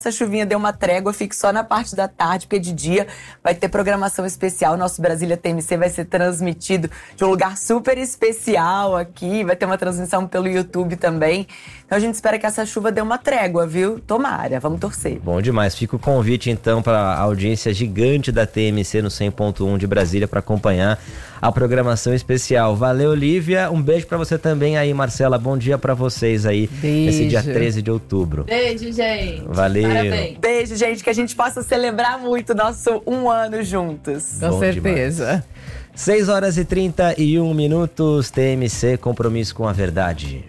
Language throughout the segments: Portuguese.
essa chuvinha deu uma trégua, fique só na parte da tarde, porque de dia vai ter programação especial. Nosso Brasília TMC vai ser transmitido de um lugar super especial aqui, vai ter uma transmissão pelo YouTube também. Então a gente espera que essa chuva dê uma trégua, viu? Tomara, vamos torcer. Bom demais, fica o convite então para a audiência gigante da TMC no 100.1 de Brasília para acompanhar a programação especial. Valeu, Lívia, um beijo para você também aí, Marcela, bom dia para vocês aí, esse dia 13 de outubro. Beijo, gente. Valeu. Parabéns. Beijo, gente, que a gente possa celebrar muito o nosso 1 ano juntos. Com certeza. 6h31, TMC, compromisso com a verdade.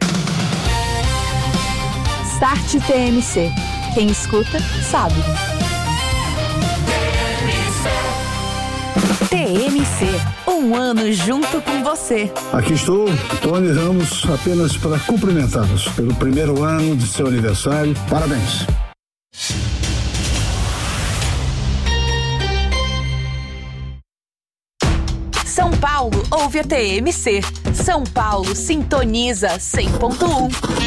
Start TMC. Quem escuta, sabe. TMC. 1 ano junto com você. Aqui estou, Tony Ramos, apenas para cumprimentá-los pelo primeiro ano de seu aniversário. Parabéns. São Paulo ouve a TMC. São Paulo sintoniza 100.1.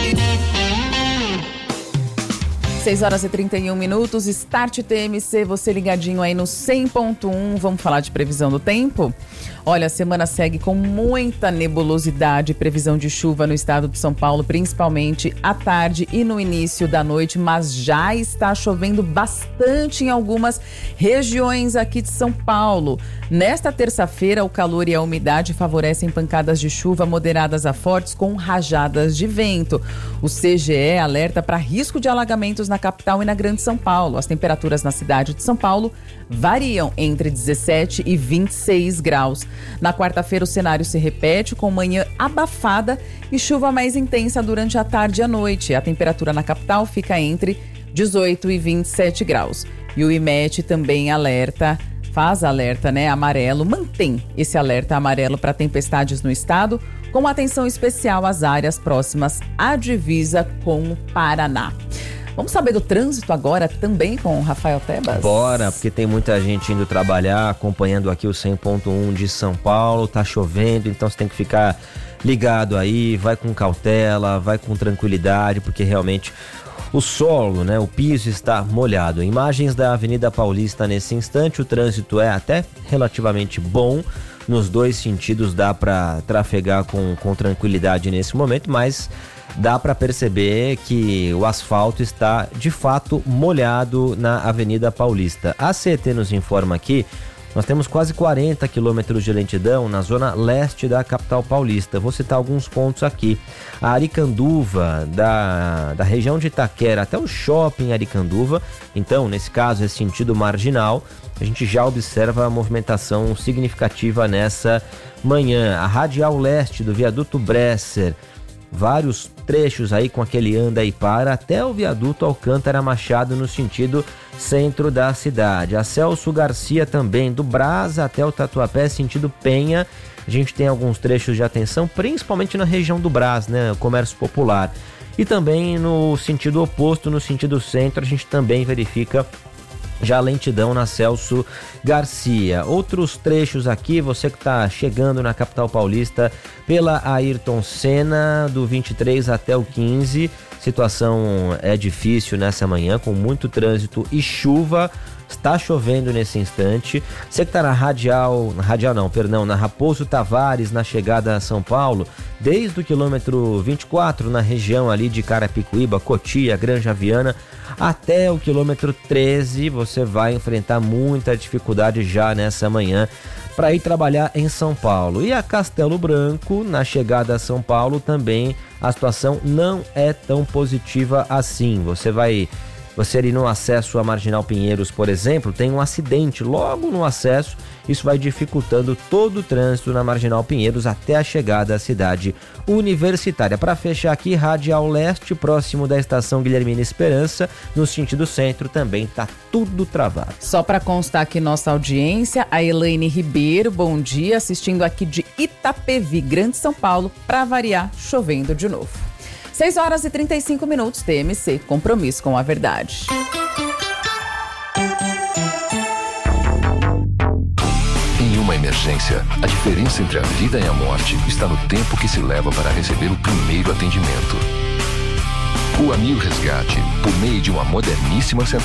6h31, Start TMC, você ligadinho aí no 100.1. Vamos falar de previsão do tempo? Olha, a semana segue com muita nebulosidade, previsão de chuva no estado de São Paulo, principalmente à tarde e no início da noite, mas já está chovendo bastante em algumas regiões aqui de São Paulo. Nesta terça-feira, o calor e a umidade favorecem pancadas de chuva moderadas a fortes com rajadas de vento. O CGE alerta para risco de alagamentos na capital e na Grande São Paulo. As temperaturas na cidade de São Paulo variam entre 17 e 26 graus. Na quarta-feira, o cenário se repete com manhã abafada e chuva mais intensa durante a tarde e a noite. A temperatura na capital fica entre 18 e 27 graus. E o IMET também faz alerta, amarelo, mantém esse alerta amarelo para tempestades no estado, com atenção especial às áreas próximas à divisa com o Paraná. Vamos saber do trânsito agora também com o Rafael Tebas? Bora, porque tem muita gente indo trabalhar, acompanhando aqui o 100.1 de São Paulo, tá chovendo, então você tem que ficar ligado aí, vai com cautela, vai com tranquilidade, porque realmente o solo, o piso está molhado. Imagens da Avenida Paulista nesse instante, o trânsito é até relativamente bom, nos dois sentidos dá para trafegar com tranquilidade nesse momento, mas dá para perceber que o asfalto está de fato molhado na Avenida Paulista. A CET nos informa aqui, nós temos quase 40 quilômetros de lentidão na zona leste da capital paulista. Vou citar alguns pontos aqui. A Aricanduva, da região de Itaquera até o shopping Aricanduva, então nesse caso é sentido marginal, a gente já observa a movimentação significativa nessa manhã. A radial leste do viaduto Bresser, vários trechos aí com aquele anda e para até o viaduto Alcântara Machado no sentido centro da cidade. A Celso Garcia também, do Brás até o Tatuapé sentido Penha, a gente tem alguns trechos de atenção, principalmente na região do Brás, o comércio popular. E também no sentido oposto, no sentido centro, a gente também verifica já lentidão na Celso Garcia. Outros trechos aqui, você que está chegando na capital paulista pela Ayrton Senna, do 23 até o 15, situação é difícil nessa manhã, com muito trânsito e chuva. Está chovendo nesse instante. Você que está na na Raposo Tavares, na chegada a São Paulo, desde o quilômetro 24, na região ali de Carapicuíba, Cotia, Granja Viana, até o quilômetro 13, você vai enfrentar muita dificuldade já nessa manhã para ir trabalhar em São Paulo. E a Castelo Branco, na chegada a São Paulo, também a situação não é tão positiva assim. Você ali no acesso a Marginal Pinheiros, por exemplo, tem um acidente logo no acesso. Isso vai dificultando todo o trânsito na Marginal Pinheiros até a chegada à cidade universitária. Para fechar aqui, Radial Leste, próximo da estação Guilhermina Esperança, no sentido centro, também tá tudo travado. Só para constar aqui nossa audiência, a Elaine Ribeiro, bom dia, assistindo aqui de Itapevi, Grande São Paulo, para variar, chovendo de novo. 6h35, TMC, compromisso com a verdade. Em uma emergência, a diferença entre a vida e a morte está no tempo que se leva para receber o primeiro atendimento. O Amil Resgate, por meio de uma moderníssima central